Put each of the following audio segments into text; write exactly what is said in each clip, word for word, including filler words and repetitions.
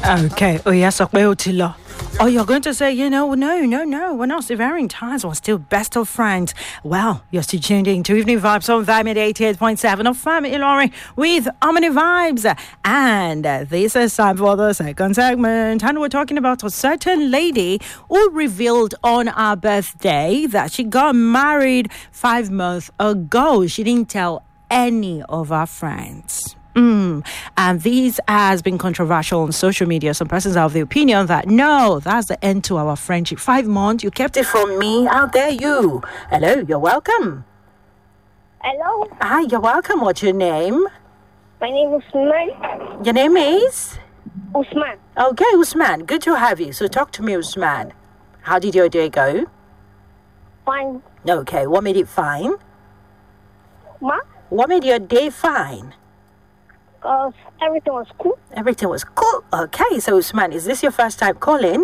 Okay. Oh, yes. Oh, you're going to say, you know, no, no, no, we're not severing ties. We're still best of friends. Well, you're still tuned in to Evening Vibes on Vibe eighty-eight point seven of Family Lauren with Harmony Vibes. And uh, this is time for the second segment. And we're talking about a certain lady who revealed on her birthday that she got married five months ago. She didn't tell any of her friends. Mm. And this has been controversial on social media. Some persons are of the opinion that no, that's the end to our friendship. Five months, you kept it from me. How dare you? Hello, you're welcome. Hello. Hi, you're welcome. What's your name? My name is Usman. Your name is? Usman. Okay, Usman. Good to have you. So talk to me, Usman. How did your day go? Fine. Okay, what made it fine? Ma? What made your day fine? Because everything was cool. Everything was cool. Okay, so Usman, is this your first time calling?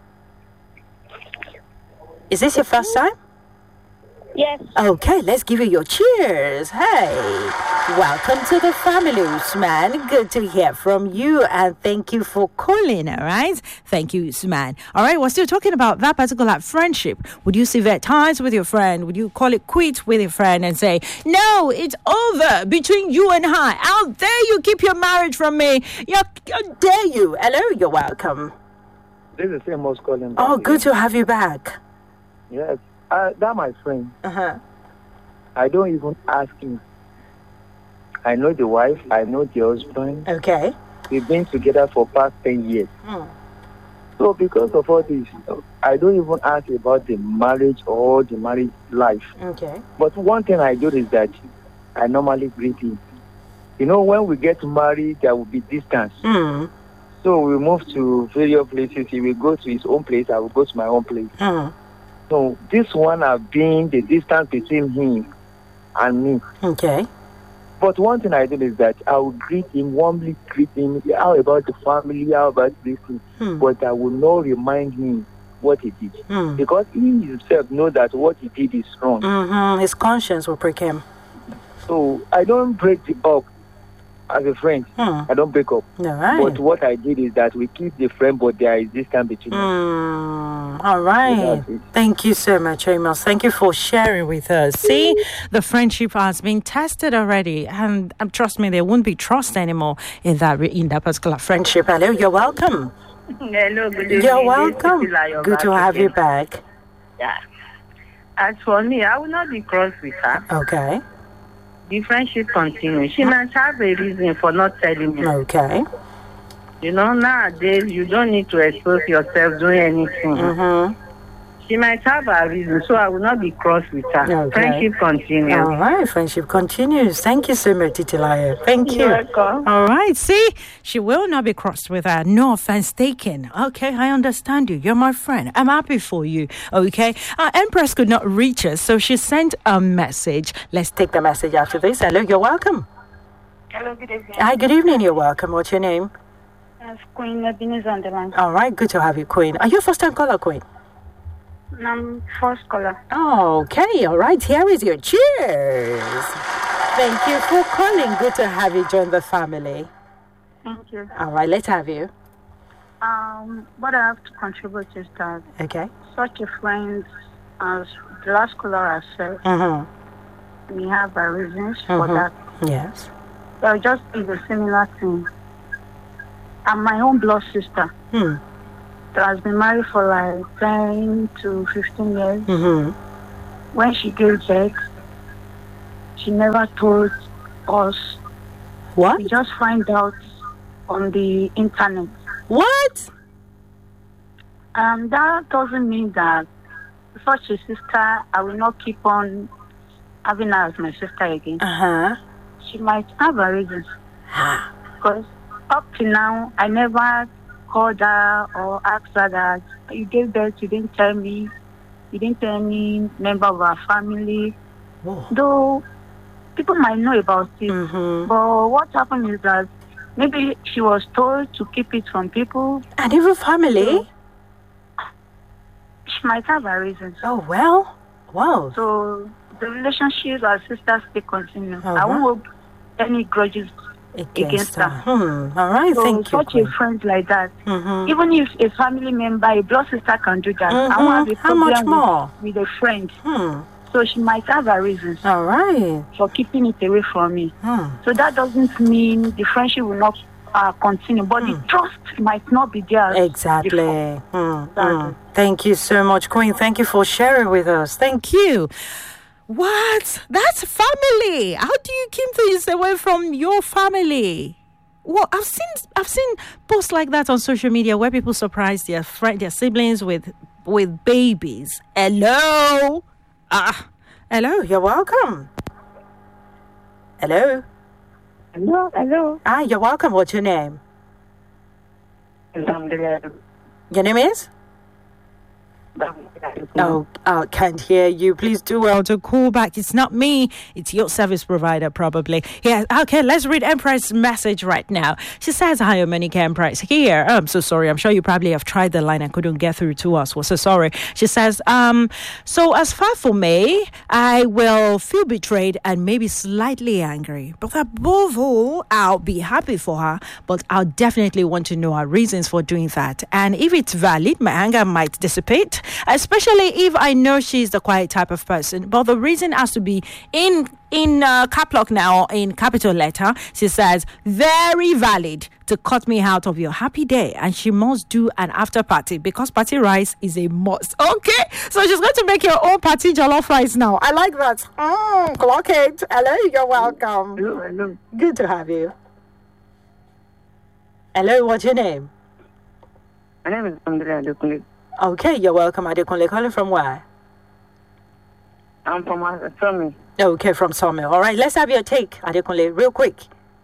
Is this your first time? Yes. Okay, let's give you your cheers. Hey, welcome to the family, Usman. Good to hear from you, and thank you for calling, all right? Thank you, Usman. All right, we're still talking about that particular friendship. Would you sever ties with your friend? Would you call it quits with your friend and say, no, it's over between you and her? How dare you keep your marriage from me? You're, how dare you? Hello, you're welcome. This is Amos calling back. Oh, good again. to have you back. Yes. Uh, that my friend. Uh-huh. I don't even ask him. I know the wife. I know the husband. Okay. We've been together for past ten years. Hmm. So because of all this, I don't even ask about the marriage or the marriage life. Okay. But one thing I do is that I normally greet him. You know, when we get married, there will be distance. Hmm. So we move to various places. He will go to his own place. I will go to my own place. Hmm. So this one has been the distance between him and me. Okay. But one thing I do is that I will greet him, warmly greet him. How about the family? How about this thing? Hmm. But I will not remind him what he did. Hmm. Because he himself knows that what he did is wrong. Mm-hmm. His conscience will prick him. So I don't break it up as a friend. Hmm. I don't break up. All right. But what I did is that we keep the friend, but there is distance between us. Mm, all right. So that's it. Thank you so much, Amos. Thank you for sharing with us. See, the friendship has been tested already, and um, trust me, there won't be trust anymore in that re- in that particular friendship. Hello, you're welcome. Hello, good evening. You're welcome. This is Layo Good to back have you again. back. Yeah. As for me, I will not be cross with her. Okay. The friendship continues. She might have a reason for not telling me. Okay. You know, nowadays, you don't need to expose yourself doing anything. Mm-hmm. She might have a reason, so I will not be cross with her. Okay. Friendship continues. All right. Friendship continues. Thank you so much, Titilayo. Thank you. You're welcome. All right. See, she will not be crossed with her. No offense taken. Okay, I understand you. You're my friend. I'm happy for you. Okay. Our Empress could not reach us, so she sent a message. Let's take the message after this. Hello, you're welcome. Hello, good evening. Hi, good evening. You're welcome. What's your name? That's Queen Ebenezer on the line. All right. Good to have you, Queen. Are you a first-time caller, Queen? I'm first caller. Oh, okay. All right. Here is your cheers. Thank you for calling. Good to have you join the family. Thank you. All right. Let's have you. Um, what I have to contribute is that Okay. such a friend as the last caller has said, Mm-hmm. we have our reasons for Mhm. that. Yes. So I just did a similar thing. I'm my own blood sister Hmm. that has been married for like ten to fifteen years. Mm-hmm. When she gave birth, she never told us. What? We just find out on the internet. What? Um, that doesn't mean that such a sister, I will not keep on having her as my sister again. Uh-huh. She might have a reason. Ah. Because up to now, I never called her or asked her that you gave birth, you didn't tell me, you didn't tell any member of our family. Whoa. Though people might know about it, Mm-hmm. but what happened is that maybe she was told to keep it from people. And even family? She might have her reasons. Oh, well. Wow. So the relationship as sisters still continue. I Uh-huh. won't hold any grudges against her. Hmm. All right, So thank you. such Queen. a friend like that, Mhm. even if a family member, a blood sister can do that, I Mhm. won't have a How much problem more? with, with a friend. Hmm. So she might have her reasons All right. for keeping it away from me. Hmm. So that doesn't mean the friendship will not uh, continue, but the trust might not be there. before. Exactly. Hmm. That's Hmm. it. Thank you so much, Queen. Thank you for sharing with us. Thank you. What? That's family. How do you keep things away from your family? Well, I've seen I've seen posts like that on social media where people surprise their friend, their siblings with with babies. Hello, ah, hello. You're welcome. Hello, Hello, hello. ah, you're welcome. What's your name? Your name is? Oh, oh, can't hear you. Please do well to call back. It's not me. It's your service provider, probably. Yeah. Okay, let's read Empress' message right now. She says, hi, Omenike Empress. Here. Oh, I'm so sorry. I'm sure you probably have tried the line and couldn't get through to us. We're so sorry. She says, um, so as far for me, I will feel betrayed and maybe slightly angry. But above all, I'll be happy for her. But I'll definitely want to know her reasons for doing that. And if it's valid, my anger might dissipate, especially if I know she's the quiet type of person. But the reason has to be in in uh, cap lock now, in capital letter. She says, very valid to cut me out of your happy day. And she must do an after party because party rice is a must. Okay, so she's going to make your own party jollof rice now. I like that. Mm, clock it. Hello, you're welcome. Hello, hello. Good to have you. Hello, what's your name? My name is Andrea Adekunle. Okay, you're welcome. Adekunle, calling from where? I'm from Asami. Okay, from Sawmill. All right, let's have your take, Adekunle, real quick.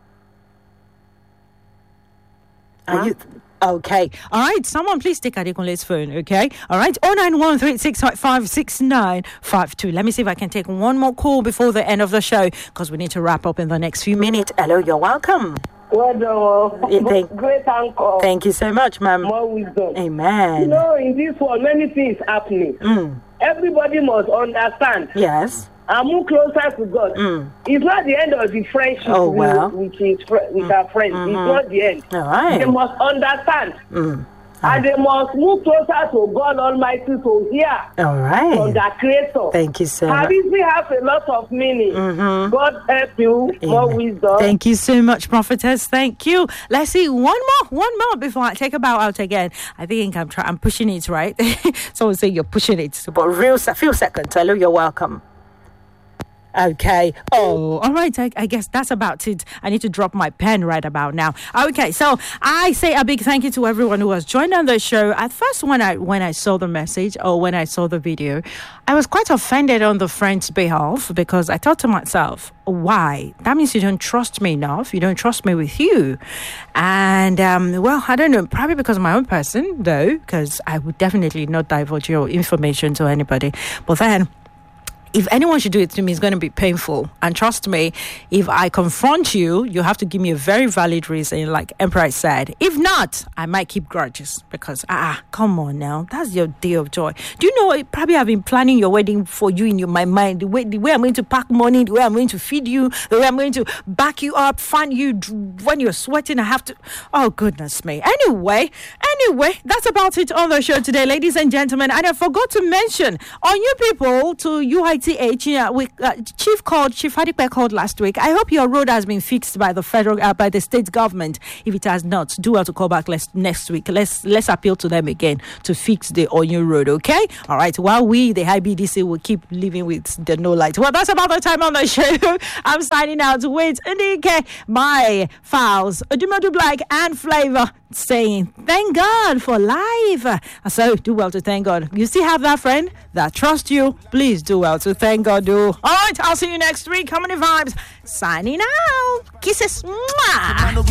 Are Huh? you okay? All right, someone please take Adekunle's phone. Okay, all right. Oh nine one three six five six nine five two. Let me see if I can take one more call before the end of the show because we need to wrap up in the next few minutes. Hello, you're welcome. Well Yeah, done. thank- Great anchor. Thank you so much, ma'am. More wisdom. You Amen. know, in this world, many things happening. Mm, Everybody must understand yes. and move closer to God. Mm. It's not the end of the friendship Oh, with, well. with, his fri- with our friends. Mhm. It's not the end. All right. They must understand. Mm. And they must move closer to God Almighty to hear All from right. their Creator. Thank you so much. Hadisi has a lot of meaning. Mhm. God help you. More Amen. wisdom. Thank you so much, prophetess. Thank you. Let's see one more, one more before I take a bow out again. I think I'm trying. I'm pushing it, right? Someone say you're pushing it, but real se- few seconds. Hello, you're welcome. Okay. Oh, all right. I, I guess that's about it. I need to drop my pen right about now. Okay. So I say a big thank you to everyone who has joined on the show. At first, when I when I saw the message or when I saw the video, I was quite offended on the friend's behalf because I thought to myself, why? That means you don't trust me enough. You don't trust me with you. And, um, well, I don't know. Probably because I'm my own person, though, because I would definitely not divulge your information to anybody. But then, if anyone should do it to me, it's going to be painful. And trust me, if I confront you, you have to give me a very valid reason, like Empress said. If not, I might keep grudges because, ah, come on now. That's your day of joy. Do you know, probably I've been planning your wedding for you in your, my mind. The way, the way I'm going to pack money, the way I'm going to feed you, the way I'm going to back you up, fan you when you're sweating. I have to, oh, goodness me. Anyway, anyway, that's about it on the show today, ladies and gentlemen. And I forgot to mention, on you people to U I T H, yeah, we, uh, Chief called, Chief Hadipe called last week. I hope your road has been fixed by the federal, uh, by the state government. If it has not, do well to call back let's, next week. Let's let's appeal to them again to fix the Onyu Road, okay? All right, while we, the I B D C, will keep living with the no light. Well, that's about the time on the show. I'm signing out with Ndike, my files, Odumadu Black, and Flavor, saying thank God for life. So do well to thank God. You still have that friend that trusts you. Please do well to thank God. Do all right. I'll see you next week. How many vibes? Signing out. Kisses. Mwah.